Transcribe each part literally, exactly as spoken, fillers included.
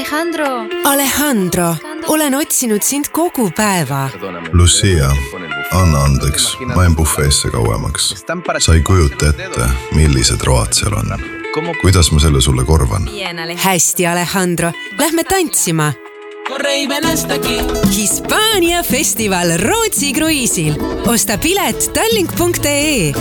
Alejandro. Alejandro, olen otsinud sind kogu päeva. Lucia, anna andeks, ma jäin bufeesse kauemaks. Sa ei kujuta ette, millised road seal on. Kuidas ma selle sulle korvan? Hästi, Alejandro, lähme tantsima. Hispaania festival Rootsi kruiisil. Osta pilet tallink punkt ee.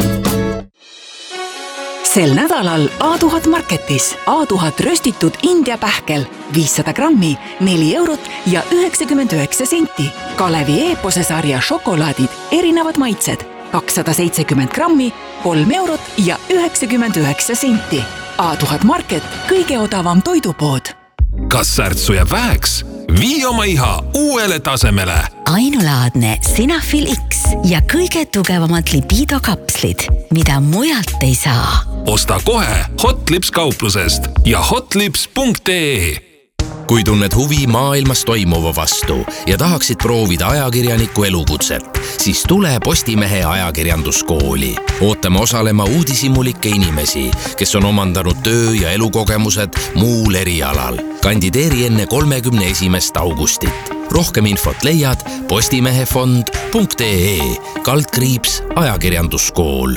Sel nädalal A tuhat Marketis A tuhat röstitud India pähkel viissada grammi, neli eurot ja üheksakümmend üheksa senti. Kalevi Eepose sarja šokolaadid, erinevad maitsed, kakssada seitsekümmend grammi, kolm eurot ja üheksakümmend üheksa senti. A tuhat Market, kõige odavam toidupood. Kas särtsu jääb väheks? Vii oma iha uuele tasemele. Ainulaadne Sinafil X ja kõige tugevamad libido kapslid, mida mujalt ei saa. Osta kohe Hotlips kauplusest ja hotlips punkt ee. Kui tunned huvi maailmas toimuva vastu ja tahaksid proovida ajakirjaniku elukutset, siis tule Postimehe ajakirjanduskooli. Ootame osalema uudishimulike inimesi, kes on omandanud töö- ja elukogemused muul erialal. Kandideeri enne kolmekümne esimest augustit. Rohkem infot leiad postimehefond punkt ee, kaldkriips ajakirjanduskool.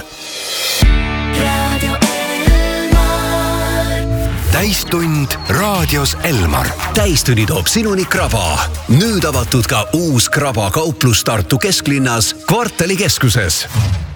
Täistund raadios Elmar. Täistunni toob sinuni Kraba. Nüüd avatud ka uus Kraba kauplus Tartu kesklinnas Kvartali keskuses.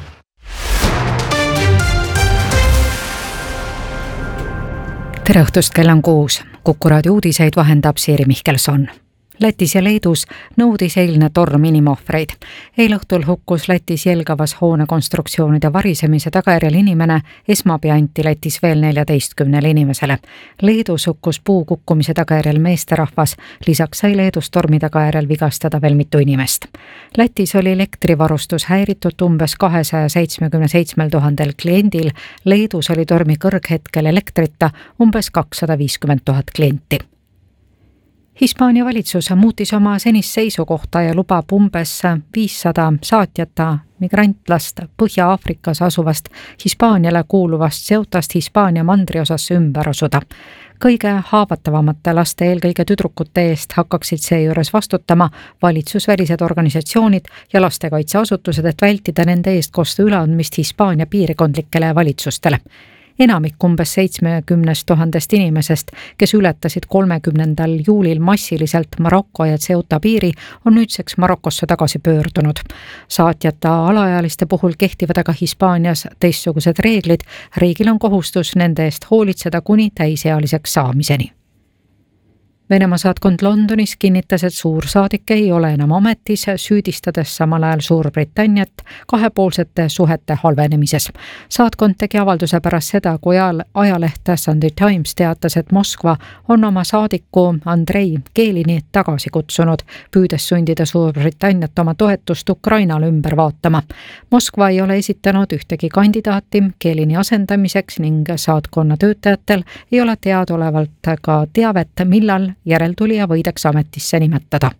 Tere õhtust, kell on kuus. Kuku raadio uudiseid vahendab Siiri Mihkelson. Lätis ja Leedus nõudis eilne torm inimohvreid. Eil õhtul hukkus Lätis jelgavas hoone konstruktsioonide varisemise tagajärjel inimene, esmaabi anti Lätis veel neljateistkümnele inimesele. Leedus hukkus puu kukkumise tagajärjel meesterahvas, lisaks sai Leedus tormi tagajärjel vigastada veel mitu inimest. Lätis oli elektrivarustus häiritud umbes kahesaja seitsmekümne seitsmel tuhandel kliendil, Leedus oli tormi kõrghetkel elektrita umbes kakssada viiskümmend tuhat klienti. Hispaania valitsus muutis oma senist seisukohta ja lubab umbes viissada saatjata migrantlast Põhja-Aafrikas asuvast Hispaaniale kuuluvast Ceutast Hispaania mandriosasse ümber asuda. Kõige haavatavamate laste, eelkõige tüdrukute eest hakkaksid seejuures vastutama valitsusvälised organisatsioonid ja lastekaitseasutused, et vältida nende eest kosta üleandmist Hispaania piirkondlikele valitsustele. Enamik umbes seitsmekümnest tuhandest inimesest, kes ületasid kolmekümnendal juulil massiliselt Maroko ja Ceuta piiri, on nüüdseks Marokosse tagasi pöördunud. Saatjata alaealiste puhul kehtivad aga Hispaanias teistsugused reeglid, riigil on kohustus nende eest hoolitseda kuni täisealiseks saamiseni. Venemaa saatkond Londonis kinnitas, et suursaadik ei ole enam ametis, süüdistades samal ajal Suurbritanniat kahepoolsete suhete halvenemises. Saatkond tegi avalduse pärast seda, kui ajaleht Sunday Times teatas, et Moskva on oma saadiku Andrei Kelini tagasi kutsunud, püüdes sundida Suurbritanniat oma toetust Ukrainale ümber vaatama. Moskva ei ole esitanud ühtegi kandidaati Kelini asendamiseks ning saatkonna töötajatel ei ole teadaolevalt ka teavet, millal järeltulija võidaks ametisse nimetada.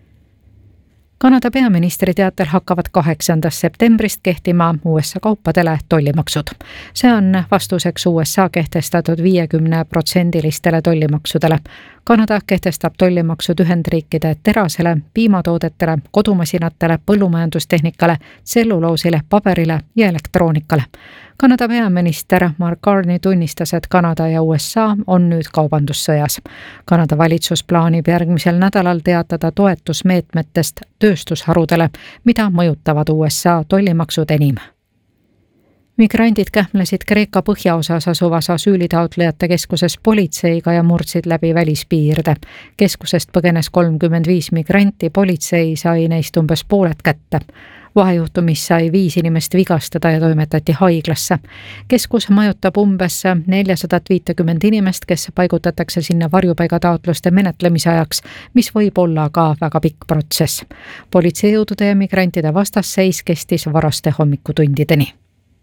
Kanada peaministri teatel hakkavad kaheksandast septembrist kehtima U S A kaupadele tollimaksud. See on vastuseks U S A kehtestatud viiekümne protsendilistele tollimaksudele. Kanada kehtestab tollimaksud Ühendriikide terasele, piimatoodetele, kodumasinatele, põllumajandustehnikale, tselluloosile, paberile ja elektroonikale. Kanada peaminister Mark Carney tunnistas, et Kanada ja U S A on nüüd kaubandussõjas. Kanada valitsus plaanib järgmisel nädalal teatada toetusmeetmetest tööstusharudele, mida mõjutavad U S A tollimaksud enim. Migrandid kähmlesid Kreeka põhjaosas asuvas asüülitaotlejate keskuses politseiga ja murdsid läbi välispiirde. Keskusest põgenes kolmkümmend viis migranti, politsei sai neist umbes pooled kätte. Vahejuhtumis sai viis inimest vigastada ja toimetati haiglasse. Keskus majutab umbes neljasada viiskümmend inimest, kes paigutatakse sinna varjupaigataotluste menetlemise ajaks, mis võib olla ka väga pikk protsess. Politseijõudude ja migrantide vastasseis kestis varaste hommikutundideni.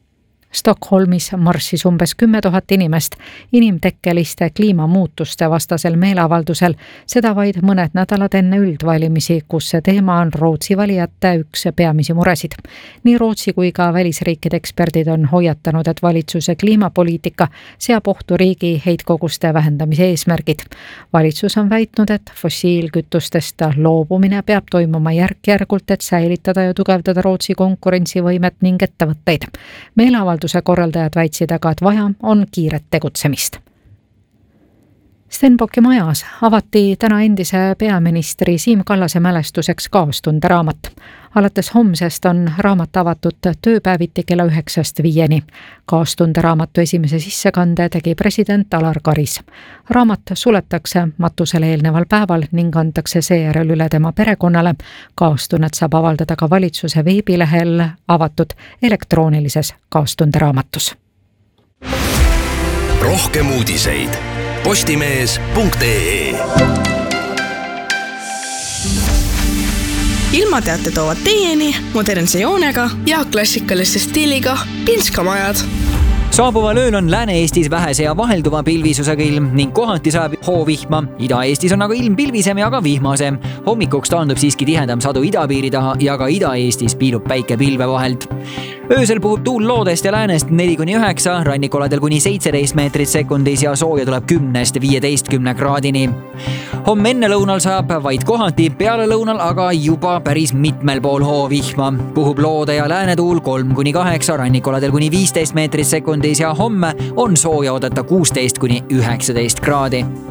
Stockholmis marssis umbes kümme tuhat inimest inimtekkeliste kliimamuutuste vastasel meeleavaldusel, seda vaid mõned nädalad enne üldvalimisi, kus see teema on Rootsi valijate üks peamisi muresid. Nii Rootsi kui ka välisriikide eksperdid on hoiatanud, et valitsuse kliimapoliitika seab ohtu riigi heitkoguste vähendamise eesmärgid. Valitsus on väitnud, et fossiilkütustest loobumine peab toimuma järk-järgult, et säilitada ja tugevdada Rootsi konkurentsivõimet ning ettevõtteid. Meeleavalduse korraldajad väitsid aga, et vaja on kiiret tegutsemist. Stenbocki majas avati täna endise peaministri Siim Kallase mälestuseks kaastundäraamat. Alates homsest on raamat avatud tööpäeviti kella üheksast viieni. Kaastunderaamatu esimese sissekande tegi president Alar Karis. Raamat suletakse matusele eelneval päeval ning antakse seejärel üle tema perekonnale. Kaastunnet saab avaldada ka valitsuse veebilehel avatud elektroonilises kaastunderaamatus. Rohkem uudiseid postimees punkt ee. Ilmateate toovad teieni modernse joonega ja klassikaliste stiiliga Pinskamajad. Saabuval ööl on Lääne-Eestis vähese ja vahelduva pilvisusega ilm ning kohati saab hoovihma. Ida-Eestis on aga ilm pilvisem ja ka vihmasem. Hommikuks taandub siiski tihedam sadu idapiiri taha ja ka Ida-Eestis piilub päike pilve vahelt. Öösel puhub tuul loodest ja läänest neli kuni üheksa, rannikoladel kuni seitseteist meetrit sekundis ja sooja tuleb kümnest viieteistkümne kraadini. Homme enne lõunal saab vaid kohati, peale lõunal aga juba päris mitmel pool hoovihma. Puhub loode ja läänetuul kolm kuni kaheksa, rannikoladel kuni viisteist meetrit sekundis ja homme on sooja oodata kuusteist kuni üheksateist kraadi.